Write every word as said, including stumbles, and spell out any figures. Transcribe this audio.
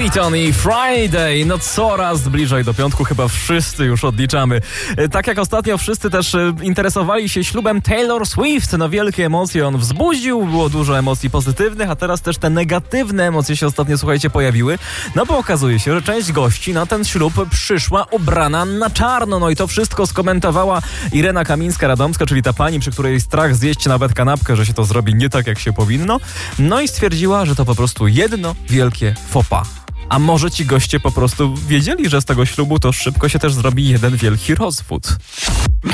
Keaton i Friday, no coraz bliżej do piątku, chyba wszyscy już odliczamy. Tak jak ostatnio wszyscy też interesowali się ślubem Taylor Swift, no wielkie emocje on wzbudził, było dużo emocji pozytywnych, a teraz też te negatywne emocje się ostatnio, słuchajcie, pojawiły, no bo okazuje się, że część gości na ten ślub przyszła ubrana na czarno, no i to wszystko skomentowała Irena Kamińska-Radomska, czyli ta pani, przy której strach zjeść nawet kanapkę, że się to zrobi nie tak, jak się powinno, no i stwierdziła, że to po prostu jedno wielkie faux pas. A może ci goście po prostu wiedzieli, że z tego ślubu to szybko się też zrobi jeden wielki rozwód.